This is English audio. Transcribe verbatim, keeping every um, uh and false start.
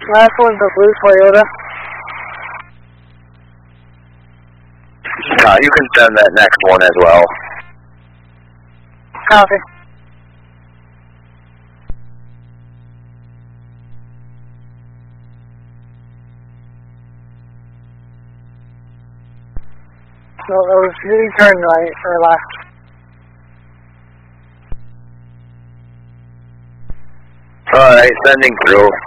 Last one's a blue Toyota. Uh, you can send that next one as well. Copy. So it was you turn right or left. Alright, sending through.